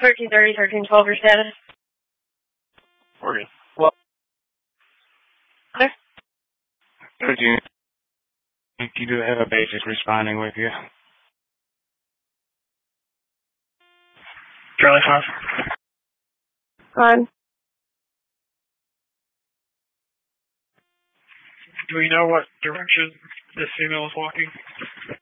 1330, 1312, your status? Morgan. Well, Okay. 13. You do have a basic responding with you. Charlie 5. Fine. Do we know what direction this female is walking?